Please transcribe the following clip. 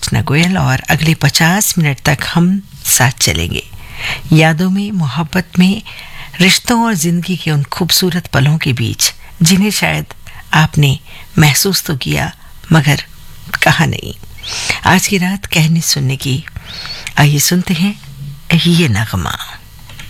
अर्चना गोयल और अगले 50 मिनट तक हम साथ चलेंगे यादों में, मोहब्बत में, रिश्तों और जिंदगी के उन खूबसूरत पलों के बीच जिन्हें शायद आपने महसूस तो किया मगर कहा नहीं। आज की रात कहने सुनने की, आइए सुनते हैं ये नगमा।